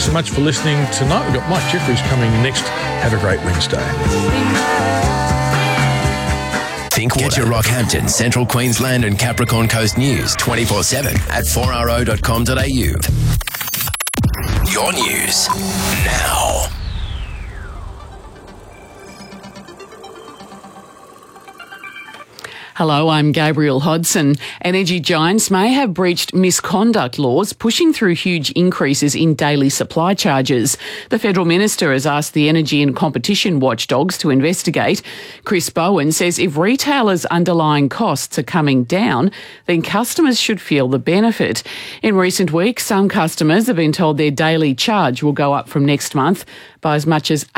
so much for listening tonight. We've got Mike Jeffries coming next. Have a great Wednesday. Get your Rockhampton, Central Queensland and Capricorn Coast news 24/7 at 4ro.com.au. Your news now. Hello, I'm Gabriel Hodson. Energy giants may have breached misconduct laws, pushing through huge increases in daily supply charges. The Federal Minister has asked the Energy and Competition watchdogs to investigate. Chris Bowen says if retailers' underlying costs are coming down, then customers should feel the benefit. In recent weeks, some customers have been told their daily charge will go up from next month by as much as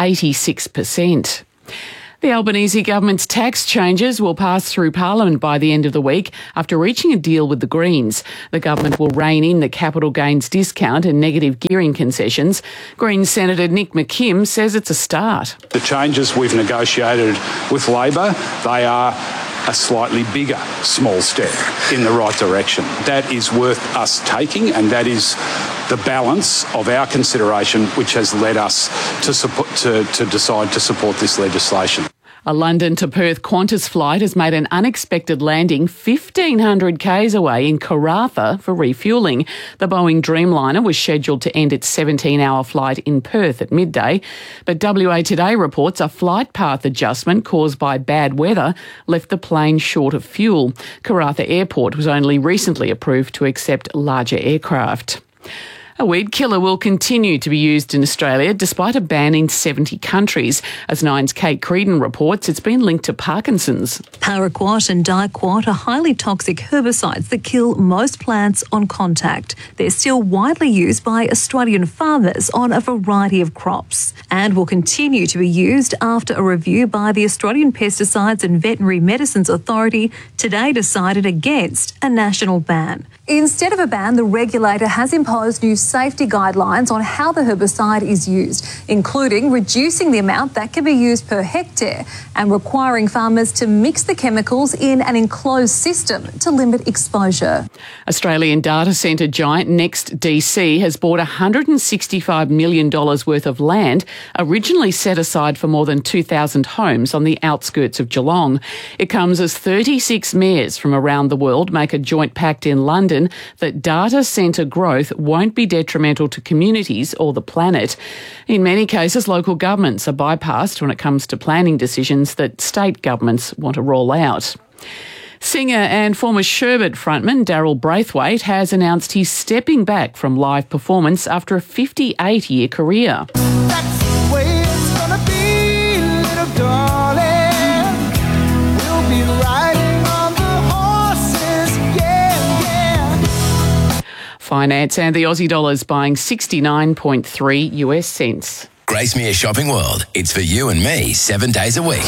86%. The Albanese government's tax changes will pass through Parliament by the end of the week after reaching a deal with the Greens. The government will rein in the capital gains discount and negative gearing concessions. Greens Senator Nick McKim says it's a start. The changes we've negotiated with Labor, they are a slightly bigger small step in the right direction. That is worth us taking, and that is the balance of our consideration which has led us to decide to support this legislation. A London to Perth Qantas flight has made an unexpected landing 1,500 k's away in Karratha for refuelling. The Boeing Dreamliner was scheduled to end its 17-hour flight in Perth at midday, but WA Today reports a flight path adjustment caused by bad weather left the plane short of fuel. Karratha Airport was only recently approved to accept larger aircraft. A weed killer will continue to be used in Australia despite a ban in 70 countries. As Nine's Kate Creedon reports, it's been linked to Parkinson's. Paraquat and diquat are highly toxic herbicides that kill most plants on contact. They're still widely used by Australian farmers on a variety of crops and will continue to be used after a review by the Australian Pesticides and Veterinary Medicines Authority today decided against a national ban. Instead of a ban, the regulator has imposed new safety guidelines on how the herbicide is used, including reducing the amount that can be used per hectare and requiring farmers to mix the chemicals in an enclosed system to limit exposure. Australian data centre giant NextDC has bought $165 million worth of land, originally set aside for more than 2,000 homes on the outskirts of Geelong. It comes as 36 mayors from around the world make a joint pact in London that data centre growth won't be detrimental to communities or the planet. In many cases, local governments are bypassed when it comes to planning decisions that state governments want to roll out. Singer and former Sherbet frontman Daryl Braithwaite has announced he's stepping back from live performance after a 58-year career. That's the way it's gonna be, little darling. We'll be riding on the horses, yeah. Finance and the Aussie dollar's buying 69.3 US cents. Gracemere Shopping World. It's for you and me 7 days a week.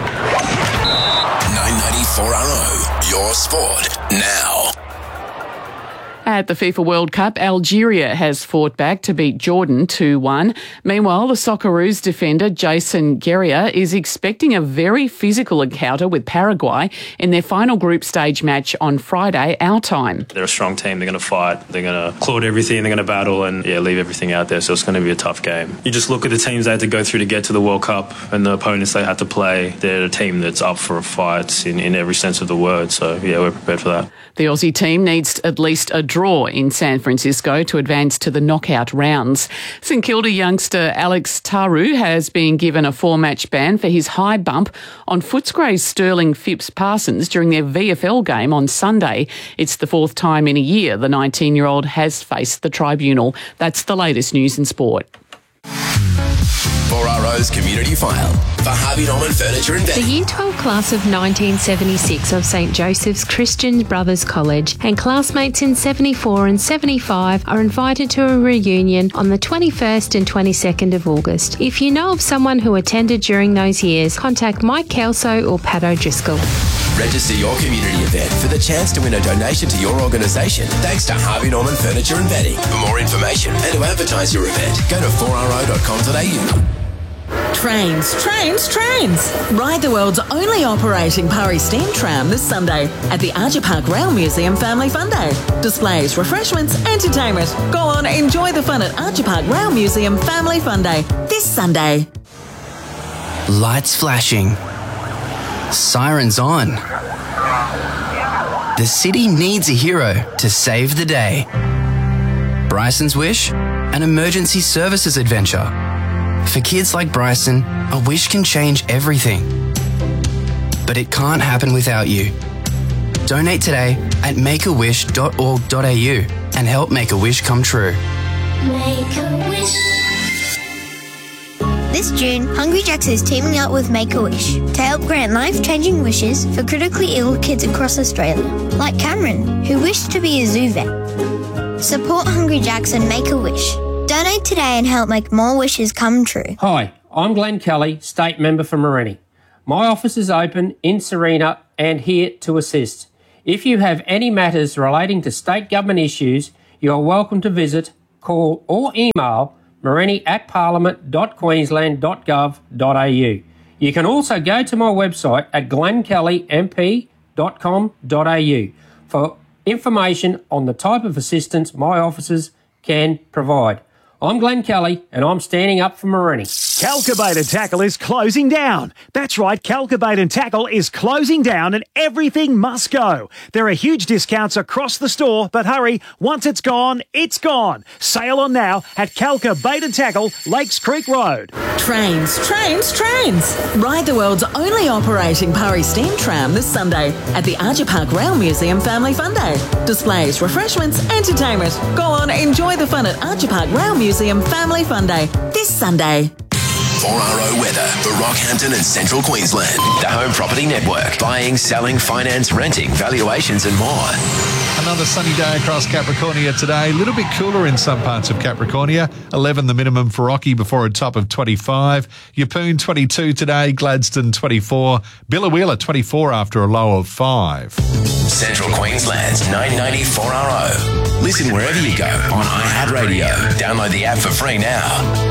994RO. Your sport now. At the FIFA World Cup, Algeria has fought back to beat Jordan 2-1. Meanwhile, the Socceroos defender Jason Guerrier is expecting a very physical encounter with Paraguay in their final group stage match on Friday, our time. They're a strong team. They're going to fight. They're going to claw at everything. They're going to battle and leave everything out there. So it's going to be a tough game. You just look at the teams they had to go through to get to the World Cup and the opponents they had to play. They're a team that's up for a fight in every sense of the word. So, we're prepared for that. The Aussie team needs at least a draw in San Francisco to advance to the knockout rounds. St Kilda youngster Alex Taru has been given a 4-match ban for his high bump on Footscray's Sterling Phipps Parsons during their VFL game on Sunday. It's the 4th time in a year the 19-year-old has faced the tribunal. That's the latest news in sport. 4RO's Community File for Harvey Norman Furniture and Bedding. The Year 12 class of 1976 of St Joseph's Christian Brothers College and classmates in 74 and 75 are invited to a reunion on the 21st and 22nd of August. If you know of someone who attended during those years, contact Mike Kelso or Pat O'Driscoll. Register your community event for the chance to win a donation to your organisation thanks to Harvey Norman Furniture and Bedding. For more information and to advertise your event, go to 4ro.com.au. Trains, trains, trains. Ride the world's only operating Pari steam tram this Sunday at the Archer Park Rail Museum Family Fun Day. Displays, refreshments, entertainment. Go on, enjoy the fun at Archer Park Rail Museum Family Fun Day this Sunday. Lights flashing. Sirens on. The city needs a hero to save the day. Bryson's wish? An emergency services adventure. For kids like Bryson, a wish can change everything. But it can't happen without you. Donate today at makeawish.org.au and help make a wish come true. Make a wish. This June, Hungry Jack's is teaming up with Make-A-Wish to help grant life-changing wishes for critically ill kids across Australia, like Cameron, who wished to be a zoo vet. Support Hungry Jack's and Make-A-Wish. Donate today and help make more wishes come true. Hi, I'm Glenn Kelly, State Member for Morenni. My office is open in Serena and here to assist. If you have any matters relating to state government issues, you are welcome to visit, call or email morenni@parliament.queensland.gov.au. You can also go to my website at glennkellymp.com.au for information on the type of assistance my officers can provide. I'm Glenn Kelly and I'm standing up for Morenni. Calcubait and Tackle is closing down. That's right, Calcubait and Tackle is closing down and everything must go. There are huge discounts across the store, but hurry, once it's gone, it's gone. Sail on now at Calcubait and Tackle, Lakes Creek Road. Trains, trains, trains. Ride the world's only operating Pari steam tram this Sunday at the Archer Park Rail Museum Family Fun Day. Displays, refreshments, entertainment. Go on, enjoy the fun at Archer Park Rail Museum Family Fun Day this Sunday. 4RO weather for Rockhampton and Central Queensland. The Home Property Network. Buying, selling, finance, renting, valuations and more. Another sunny day across Capricornia today. A little bit cooler in some parts of Capricornia. 11 the minimum for Rocky before a top of 25. Yeppoon 22 today. Gladstone 24. Billawheeler 24 after a low of 5. Central Queensland's 990 4RO. Listen wherever you go on iHeartRadio. Download the app for free now.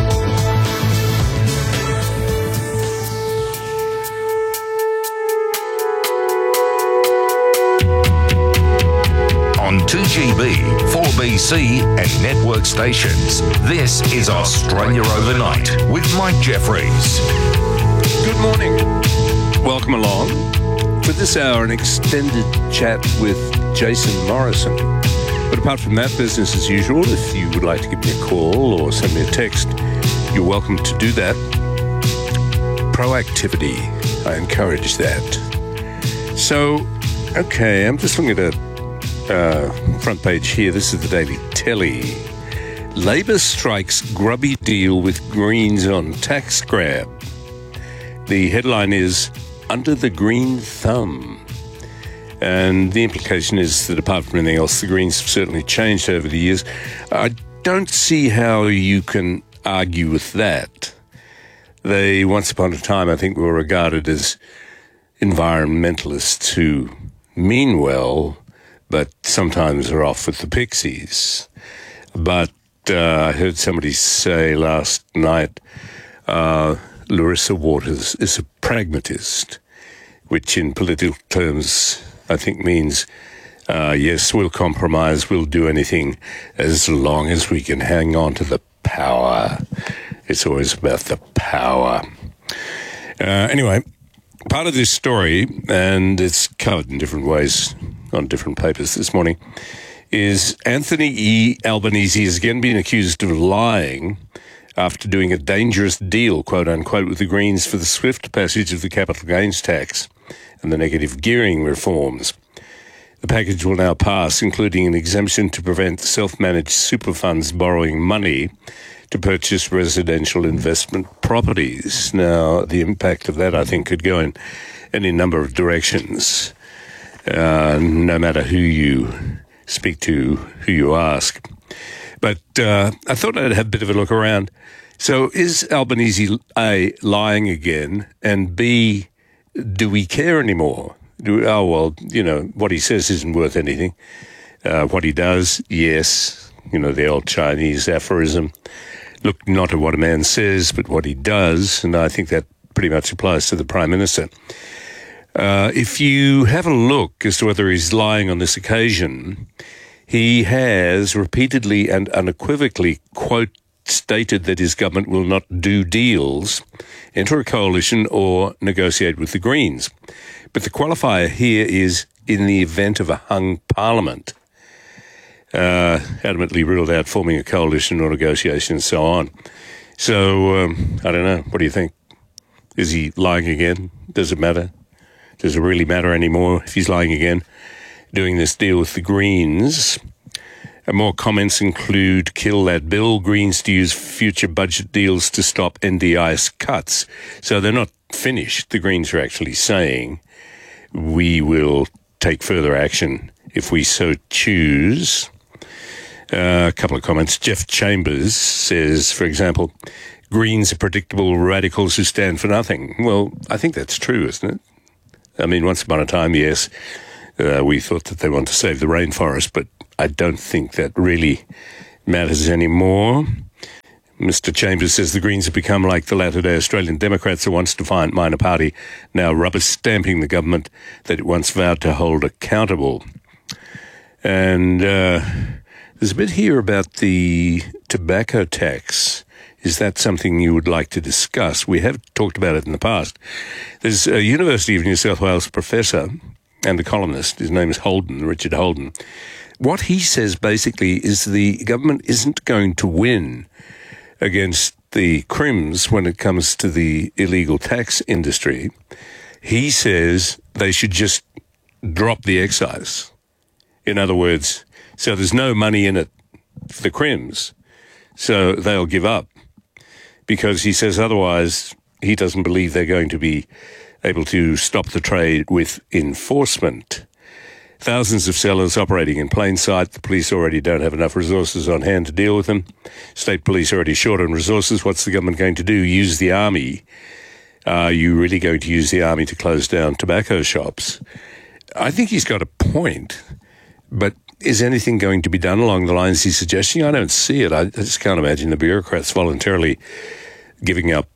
On 2GB, 4BC and network stations. This is Australia Overnight with Mike Jeffries. Good morning. Welcome along. For this hour, an extended chat with Jason Morrison. But apart from that, business as usual. If you would like to give me a call or send me a text, you're welcome to do that. Proactivity. I encourage that. So, okay, I'm just looking at a front page here. This is the Daily Telly. Labor strikes grubby deal with Greens on tax grab. The headline is Under the Green Thumb. And the implication is that apart from anything else, the Greens have certainly changed over the years. I don't see how you can argue with that. They, once upon a time, I think, were regarded as environmentalists who mean well, but sometimes are off with the pixies. But I heard somebody say last night, Larissa Waters is a pragmatist, which in political terms I think means, yes, we'll compromise, we'll do anything as long as we can hang on to the power. It's always about the power. Anyway, part of this story, and it's covered in different ways on different papers this morning, is Anthony E. Albanese has again been accused of lying after doing a dangerous deal, quote unquote, with the Greens for the swift passage of the capital gains tax and the negative gearing reforms. The package will now pass, including an exemption to prevent self-managed super funds borrowing money to purchase residential investment properties. Now, the impact of that, I think, could go in any number of directions. No matter who you speak to, who you ask. But I thought I'd have a bit of a look around. So is Albanese, A, lying again, and B, do we care anymore? What he says isn't worth anything. What he does, yes, the old Chinese aphorism, look not at what a man says, but what he does, and I think that pretty much applies to the Prime Minister. If you have a look as to whether he's lying on this occasion, he has repeatedly and unequivocally, quote, stated that his government will not do deals, enter a coalition or negotiate with the Greens. But the qualifier here is in the event of a hung parliament. Adamantly ruled out forming a coalition or negotiation and so on. So, I don't know. What do you think? Is he lying again? Does it matter? Does it really matter anymore if he's lying again? Doing this deal with the Greens. And more comments include, kill that bill, Greens to use future budget deals to stop NDIS cuts. So they're not finished. The Greens are actually saying, we will take further action if we so choose. A couple of comments. Jeff Chambers says, for example, Greens are predictable radicals who stand for nothing. Well, I think that's true, isn't it? I mean, once upon a time, yes, we thought that they want to save the rainforest, but I don't think that really matters anymore. Mr. Chambers says the Greens have become like the latter-day Australian Democrats, a once-defiant minor party, now rubber-stamping the government that it once vowed to hold accountable. And there's a bit here about the tobacco tax. Is that something you would like to discuss? We have talked about it in the past. There's a University of New South Wales professor and a columnist. His name is Holden, Richard Holden. What he says basically is the government isn't going to win against the Crims when it comes to the illegal tax industry. He says they should just drop the excise. In other words, so there's no money in it for the Crims, so they'll give up. Because he says otherwise he doesn't believe they're going to be able to stop the trade with enforcement. Thousands of sellers operating in plain sight. The police already don't have enough resources on hand to deal with them. State police are already short on resources. What's the government going to do? Use the army? Are you really going to use the army to close down tobacco shops? I think he's got a point, but is anything going to be done along the lines he's suggesting? I don't see it. I just can't imagine the bureaucrats voluntarily giving up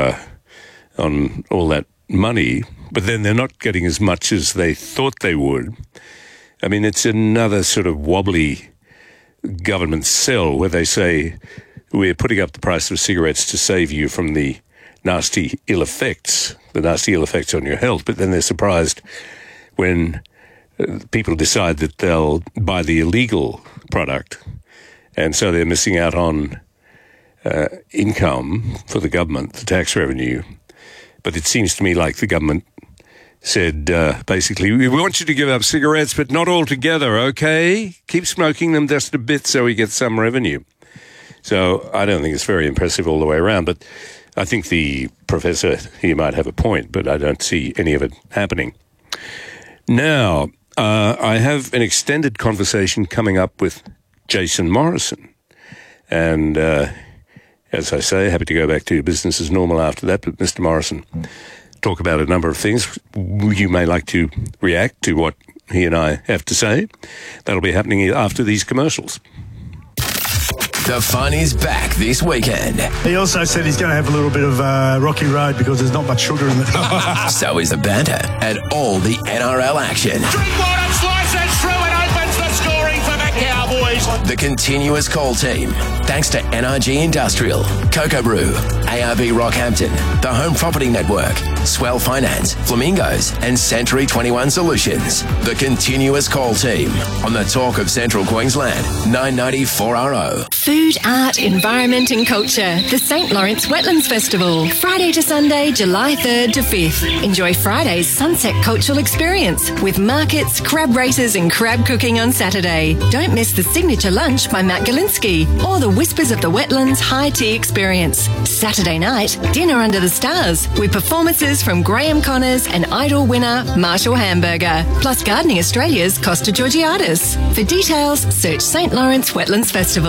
on all that money, but then they're not getting as much as they thought they would. I mean, it's another sort of wobbly government sell where they say, we're putting up the price of cigarettes to save you from the nasty ill effects on your health, but then they're surprised when people decide that they'll buy the illegal product, and so they're missing out on income for the government, the tax revenue. But it seems to me like the government said, basically, we want you to give up cigarettes, but not altogether, okay? Keep smoking them just a bit so we get some revenue. So I don't think it's very impressive all the way around, but I think the professor, he might have a point, but I don't see any of it happening. Now, I have an extended conversation coming up with Jason Morrison. And as I say, happy to go back to business as normal after that. But Mr. Morrison, talk about a number of things. You may like to react to what he and I have to say. That'll be happening after these commercials. The fun is back this weekend. He also said he's going to have a little bit of rocky road because there's not much sugar in it. So is the banter and all the NRL action. Drinkwater slices through and opens the scoring for the Cowboys. The continuous call team, thanks to NRG Industrial, Cocoa Brew, ARB Rockhampton, the Home Property Network, Swell Finance, Flamingos, and Century 21 Solutions. The continuous call team on the Talk of Central Queensland, 990 4RO. Food, art, environment and culture. The St. Lawrence Wetlands Festival. Friday to Sunday, July 3rd to 5th. Enjoy Friday's Sunset Cultural Experience with markets, crab races and crab cooking on Saturday. Don't miss the signature lunch by Matt Galinsky or the Whispers of the Wetlands High Tea Experience. Saturday night, dinner under the stars with performances from Graham Connors and Idol winner Marshall Hamburger, plus Gardening Australia's Costa Georgiadis. For details, search St. Lawrence Wetlands Festival.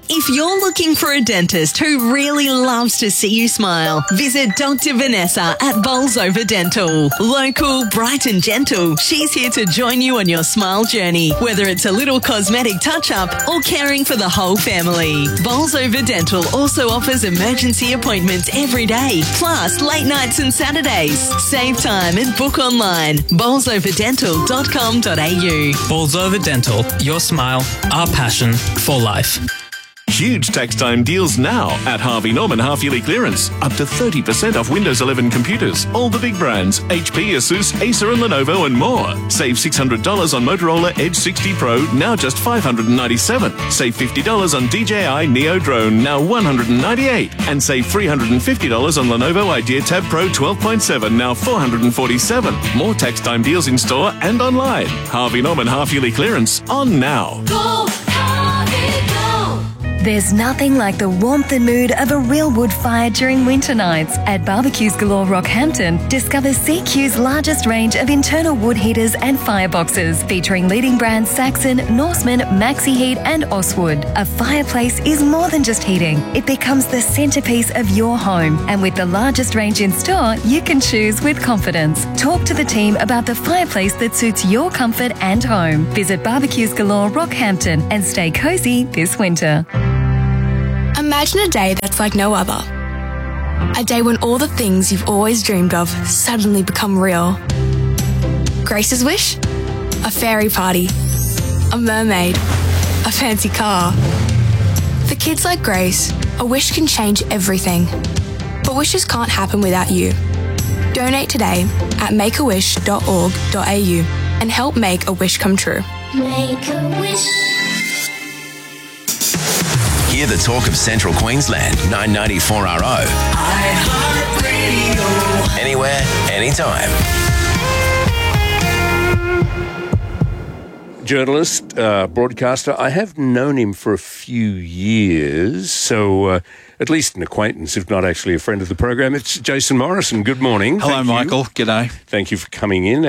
If you're looking for a dentist who really loves to see you smile, visit Dr. Vanessa at Bolsover Dental. Local, bright and gentle, she's here to join you on your smile journey, whether it's a little cosmetic touch-up or caring for the whole family. Bolsover Dental also offers emergency appointments every day, plus late nights and Saturdays. Save time and book online. bolsoverdental.com.au. Bolsover Dental, your smile, our passion for life. Huge tax time deals now at Harvey Norman half-yearly clearance. Up to 30% off Windows 11 computers. All the big brands, HP, Asus, Acer and Lenovo and more. Save $600 on Motorola Edge 60 Pro, now just $597. Save $50 on DJI Neo Drone, now $198. And save $350 on Lenovo IdeaTab Pro 12.7, now $447. More tax time deals in store and online. Harvey Norman half-yearly clearance on now. Go, Harvey, go! There's nothing like the warmth and mood of a real wood fire during winter nights. At Barbecues Galore Rockhampton, discover CQ's largest range of internal wood heaters and fireboxes, featuring leading brands Saxon, Norseman, Maxi Heat and Oswood. A fireplace is more than just heating. It becomes the centrepiece of your home. And with the largest range in store, you can choose with confidence. Talk to the team about the fireplace that suits your comfort and home. Visit Barbecues Galore Rockhampton and stay cosy this winter. Imagine a day that's like no other. A day when all the things you've always dreamed of suddenly become real. Grace's wish? A fairy party. A mermaid. A fancy car. For kids like Grace, a wish can change everything. But wishes can't happen without you. Donate today at makeawish.org.au and help make a wish come true. Make a wish. Hear the talk of Central Queensland, 994RO. iHeartRadio. Anywhere, anytime. Journalist, broadcaster. I have known him for a few years, so at least an acquaintance, if not actually a friend of the program. It's Jason Morrison. Good morning. Hello, Michael. G'day. Thank you for coming in.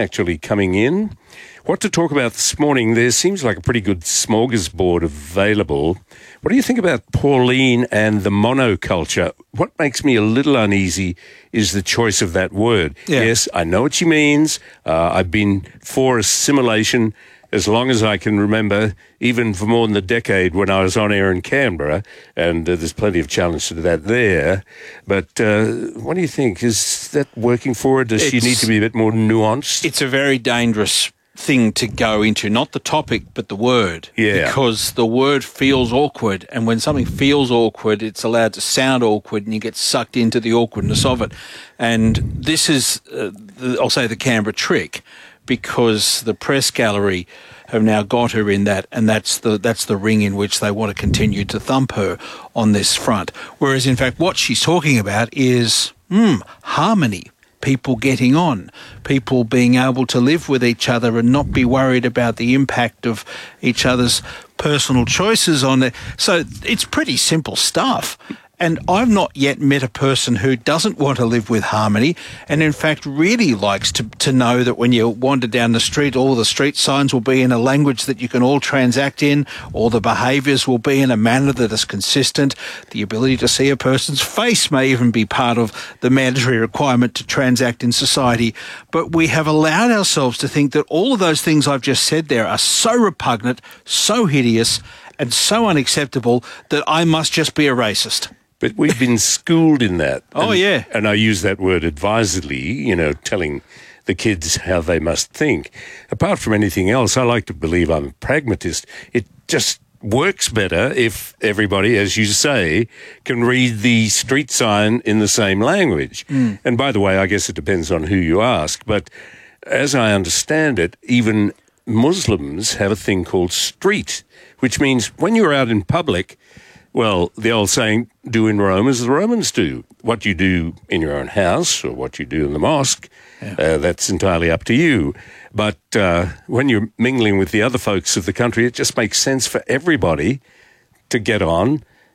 What to talk about this morning? There seems like a pretty good smorgasbord available. What do you think about Pauline and the monoculture? What makes me a little uneasy is the choice of that word. Yeah. Yes, I know what she means. I've been for assimilation as long as I can remember, even for more than a decade when I was on air in Canberra, and there's plenty of challenge to that there. But what do you think? Is that working for her? Does she need to be a bit more nuanced? It's a very dangerous thing to go into, not the topic, but the word. Yeah. Because the word feels awkward, and when something feels awkward, it's allowed to sound awkward, and you get sucked into the awkwardness of it. And this is, I'll say, the Canberra trick, because the press gallery have now got her in that, and that's the ring in which they want to continue to thump her on this front. Whereas, in fact, what she's talking about is harmony. People getting on, people being able to live with each other and not be worried about the impact of each other's personal choices on it. So it's pretty simple stuff. And I've not yet met a person who doesn't want to live with harmony and, in fact, really likes to know that when you wander down the street, all the street signs will be in a language that you can all transact in, all the behaviours will be in a manner that is consistent. The ability to see a person's face may even be part of the mandatory requirement to transact in society. But we have allowed ourselves to think that all of those things I've just said there are so repugnant, so hideous, and so unacceptable that I must just be a racist. But we've been schooled in that. Oh, yeah. And I use that word advisedly, telling the kids how they must think. Apart from anything else, I like to believe I'm a pragmatist. It just works better if everybody, as you say, can read the street sign in the same language. And by the way, I guess it depends on who you ask. But as I understand it, even Muslims have a thing called street, which means when you're out in public, well, the old saying, do in Rome as the Romans do. What you do in your own house or what you do in the mosque, that's entirely up to you. But when you're mingling with the other folks of the country, it just makes sense for everybody to get on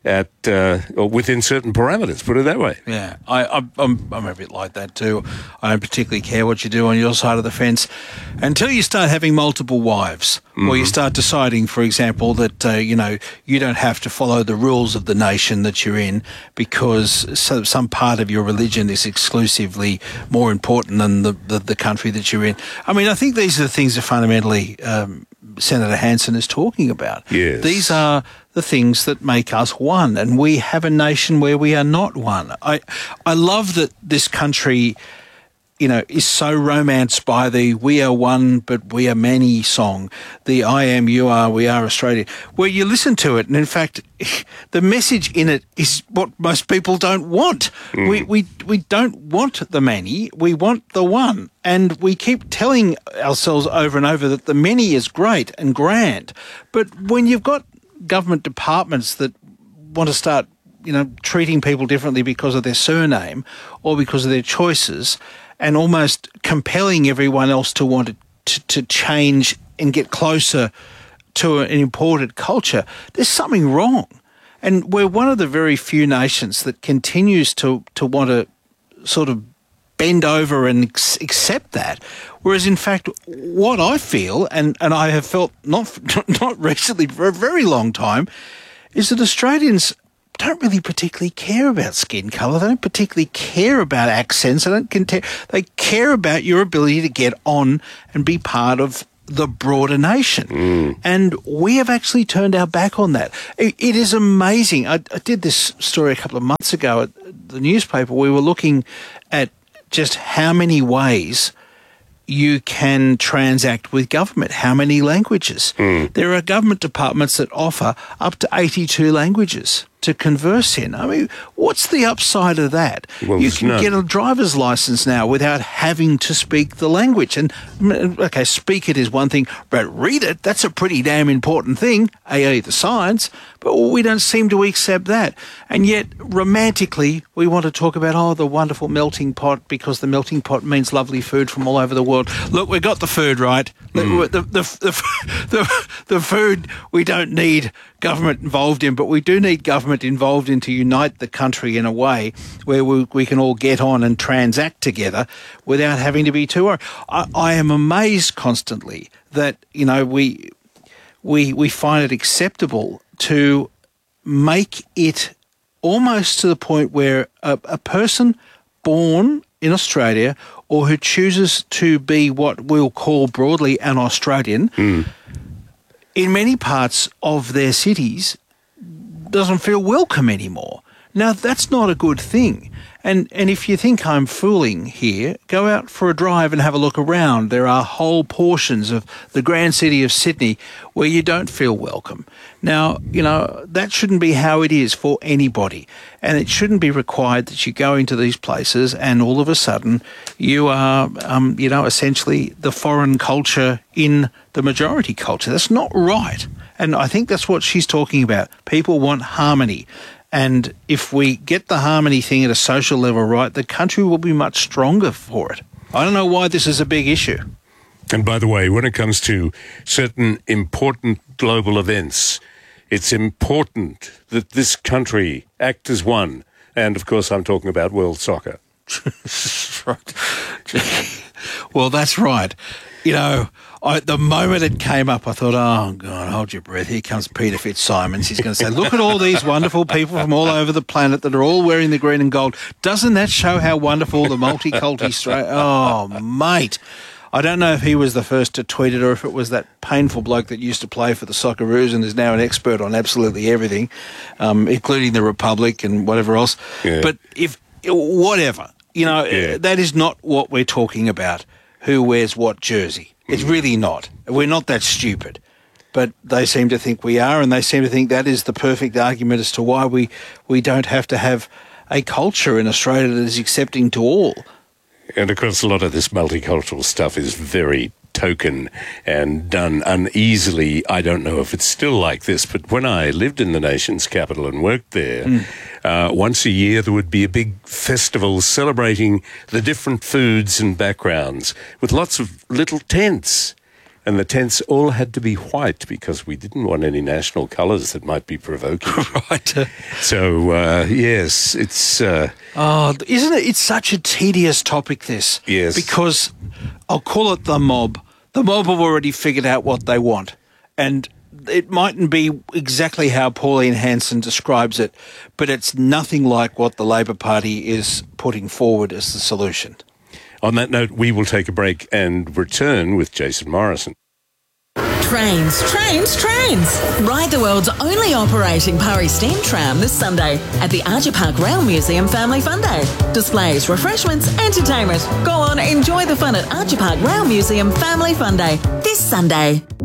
or within certain parameters, put it that way. Yeah, I'm a bit like that too. I don't particularly care what you do on your side of the fence until you start having multiple wives, or you start deciding, for example, that you don't have to follow the rules of the nation that you're in because some part of your religion is exclusively more important than the country that you're in. I mean, I think these are the things that fundamentally Senator Hanson is talking about. Yes. These are the things that make us one, and we have a nation where we are not one. I love that this country, is so romanced by the "we are one but we are many" song, the "I am, you are, we are Australia," where you listen to it, and in fact, the message in it is what most people don't want. We don't want the many, we want the one. And we keep telling ourselves over and over that the many is great and grand. But when you've got government departments that want to start, treating people differently because of their surname or because of their choices, and almost compelling everyone else to want to change and get closer to an imported culture, there's something wrong. And we're one of the very few nations that continues to want to sort of bend over and accept that. Whereas, in fact, what I feel, and I have felt not recently, for a very long time, is that Australians don't really particularly care about skin colour. They don't particularly care about accents. They care about your ability to get on and be part of the broader nation. And we have actually turned our back on that. It is amazing. I did this story a couple of months ago at the newspaper. We were looking at just how many ways you can transact with government, how many languages. There are government departments that offer up to 82 languages to converse in. I mean, what's the upside of that? Well, you can get a driver's license now without having to speak the language. And, okay, speak it is one thing, but read it, that's a pretty damn important thing, i.e. the science, but we don't seem to accept that. And yet, romantically, we want to talk about, the wonderful melting pot, because the melting pot means lovely food from all over the world. Look, we got the food right. The food we don't need government involved in, but we do need government involved in to unite the country in a way where we can all get on and transact together without having to be too worried. I am amazed constantly that, we find it acceptable to make it almost to the point where a person born in Australia or who chooses to be what we'll call broadly an Australian, in many parts of their cities doesn't feel welcome anymore. Now, that's not a good thing. And if you think I'm fooling here, go out for a drive and have a look around. There are whole portions of the grand city of Sydney where you don't feel welcome. Now, that shouldn't be how it is for anybody. And it shouldn't be required that you go into these places and all of a sudden you are, essentially the foreign culture in the majority culture. That's not right. And I think that's what she's talking about. People want harmony. And if we get the harmony thing at a social level right, the country will be much stronger for it. I don't know why this is a big issue. And by the way, when it comes to certain important global events, it's important that this country act as one. And, of course, I'm talking about world soccer. Right. Well, that's right. The moment it came up, I thought, oh, God, hold your breath. Here comes Peter Fitzsimons. He's going to say, look at all these wonderful people from all over the planet that are all wearing the green and gold. Doesn't that show how wonderful the multicultural Australia? Oh, mate. I don't know if he was the first to tweet it or if it was that painful bloke that used to play for the Socceroos and is now an expert on absolutely everything, including the Republic and whatever else. Yeah. But that is not what we're talking about, who wears what jersey. It's really not. We're not that stupid. But they seem to think we are, and they seem to think that is the perfect argument as to why we don't have to have a culture in Australia that is accepting to all. And, of course, a lot of this multicultural stuff is very token and done uneasily. I don't know if it's still like this, but when I lived in the nation's capital and worked there, once a year there would be a big festival celebrating the different foods and backgrounds with lots of little tents. And the tents all had to be white because we didn't want any national colours that might be provoking. Right. So, yes, it's... isn't it? It's such a tedious topic, this. Yes. Because I'll call it the mob. The mob have already figured out what they want. And it mightn't be exactly how Pauline Hanson describes it, but it's nothing like what the Labor Party is putting forward as the solution. On that note, we will take a break and return with Jason Morrison. Trains, trains, trains. Ride the world's only operating Pari steam tram this Sunday at the Archer Park Rail Museum Family Fun Day. Displays, refreshments, entertainment. Go on, enjoy the fun at Archer Park Rail Museum Family Fun Day this Sunday.